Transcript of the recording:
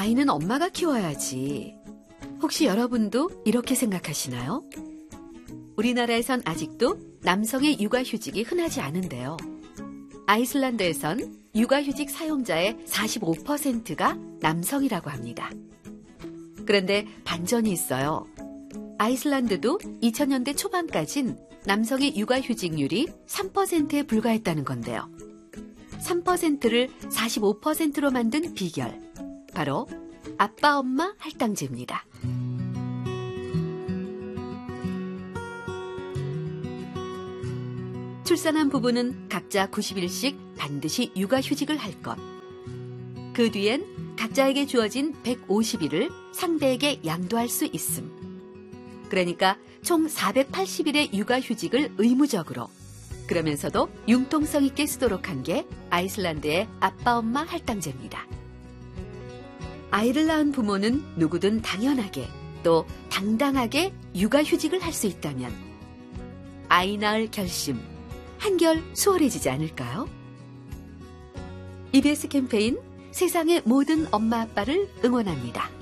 아이는 엄마가 키워야지. 혹시 여러분도 이렇게 생각하시나요? 우리나라에선 아직도 남성의 육아휴직이 흔하지 않은데요. 아이슬란드에선 육아휴직 사용자의 45%가 남성이라고 합니다. 그런데 반전이 있어요. 아이슬란드도 2000년대 초반까진 남성의 육아휴직률이 3%에 불과했다는 건데요. 3%를 45%로 만든 비결, 바로 아빠 엄마 할당제입니다. 출산한 부부는 각자 90일씩 반드시 육아휴직을 할 것. 그 뒤엔 각자에게 주어진 150일을 상대에게 양도할 수 있음. 그러니까 총 480일의 육아휴직을 의무적으로, 그러면서도 융통성 있게 쓰도록 한 게 아이슬란드의 아빠 엄마 할당제입니다. 아이를 낳은 부모는 누구든 당연하게 또 당당하게 육아휴직을 할 수 있다면 아이 낳을 결심 한결 수월해지지 않을까요? EBS 캠페인 세상의 모든 엄마 아빠를 응원합니다.